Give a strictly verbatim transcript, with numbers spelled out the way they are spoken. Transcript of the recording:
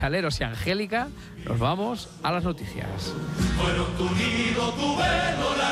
Aleros y Angélica, nos vamos a las noticias. Fueron tu nido, tu velo, la